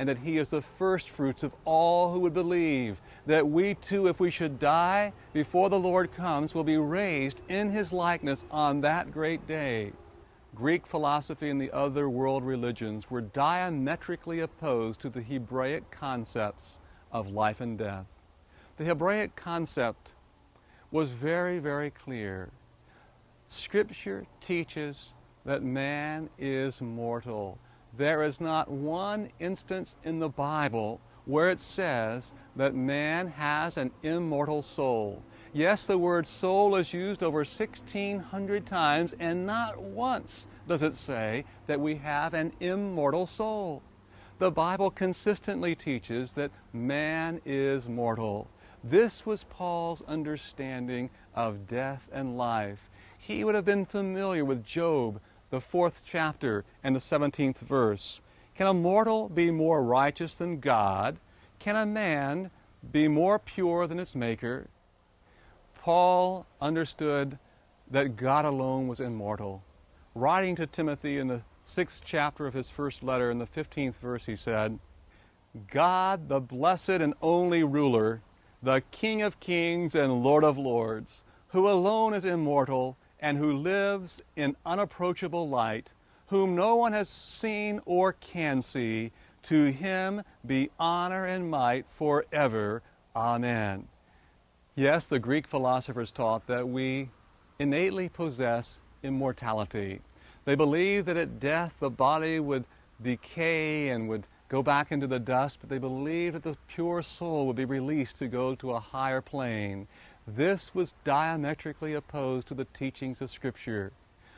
and that He is the first fruits of all who would believe, that we too, if we should die before the Lord comes, will be raised in His likeness on that great day. Greek philosophy and the other world religions were diametrically opposed to the Hebraic concepts of life and death. The Hebraic concept was very, very clear. Scripture teaches that man is mortal. There is not one instance in the Bible where it says that man has an immortal soul. Yes, the word soul is used over 1,600 times, and not once does it say that we have an immortal soul. The Bible consistently teaches that man is mortal. This was Paul's understanding of death and life. He would have been familiar with Job, the 4th chapter and the 17th verse. Can a mortal be more righteous than God? Can a man be more pure than his Maker? Paul understood that God alone was immortal. Writing to Timothy in the 6th chapter of his first letter, in the 15th verse, he said, God, the blessed and only ruler, the King of kings and Lord of lords, who alone is immortal and who lives in unapproachable light, whom no one has seen or can see, to Him be honor and might forever. Amen. Yes, the Greek philosophers taught that we innately possess immortality. They believed that at death the body would decay and would go back into the dust, but they believed that the pure soul would be released to go to a higher plane. This was diametrically opposed to the teachings of Scripture.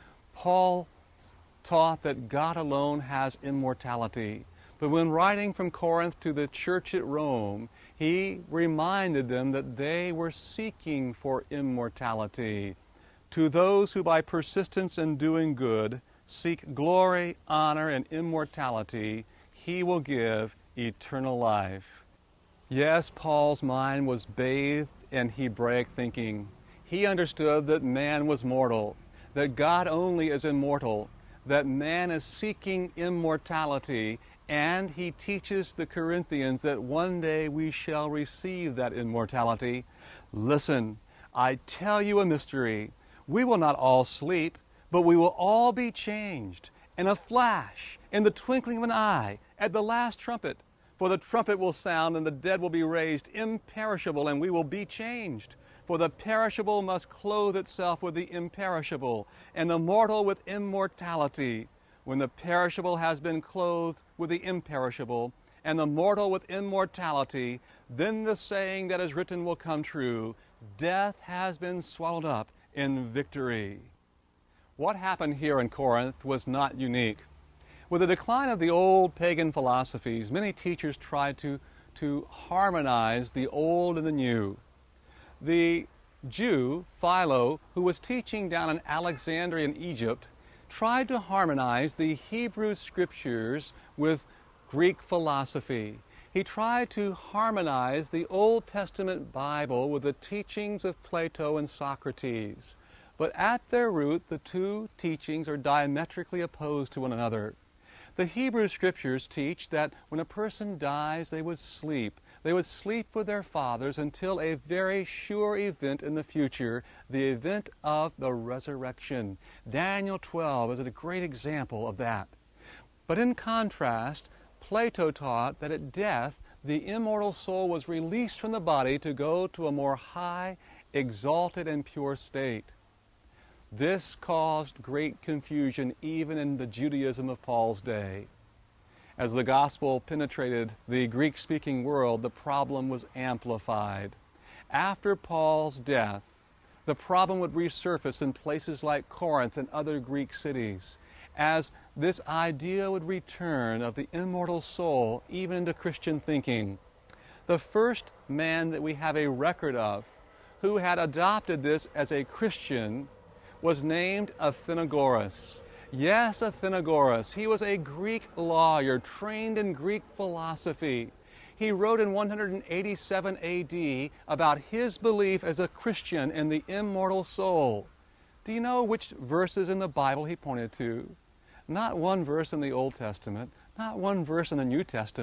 Paul taught that God alone has immortality. But when writing from Corinth to the church at Rome, he reminded them that they were seeking for immortality. To those who by persistence in doing good seek glory, honor, and immortality, He will give eternal life. Yes, Paul's mind was bathed in Hebraic thinking. He understood that man was mortal, that God only is immortal, that man is seeking immortality, and he teaches the Corinthians that one day we shall receive that immortality. Listen, I tell you a mystery. We will not all sleep, but we will all be changed in a flash, in the twinkling of an eye, at the last trumpet. For the trumpet will sound, and the dead will be raised imperishable, and we will be changed. For the perishable must clothe itself with the imperishable, and the mortal with immortality. When the perishable has been clothed with the imperishable, and the mortal with immortality, then the saying that is written will come true, death has been swallowed up in victory. What happened here in Corinth was not unique. With the decline of the old pagan philosophies, many teachers tried to harmonize the old and the new. The Jew, Philo, who was teaching down in Alexandria in Egypt, tried to harmonize the Hebrew Scriptures with Greek philosophy. He tried to harmonize the Old Testament Bible with the teachings of Plato and Socrates. But at their root, the two teachings are diametrically opposed to one another. The Hebrew Scriptures teach that when a person dies, they would sleep. They would sleep with their fathers until a very sure event in the future, the event of the resurrection. Daniel 12 is a great example of that. But in contrast, Plato taught that at death, the immortal soul was released from the body to go to a more high, exalted, and pure state. This caused great confusion even in the Judaism of Paul's day. As the gospel penetrated the Greek-speaking world, the problem was amplified. After Paul's death, the problem would resurface in places like Corinth and other Greek cities, as this idea would return of the immortal soul even into Christian thinking. The first man that we have a record of who had adopted this as a Christian was named Athenagoras. Yes, Athenagoras. He was a Greek lawyer trained in Greek philosophy. He wrote in 187 A.D. about his belief as a Christian in the immortal soul. Do you know which verses in the Bible he pointed to? Not one verse in the Old Testament, not one verse in the New Testament.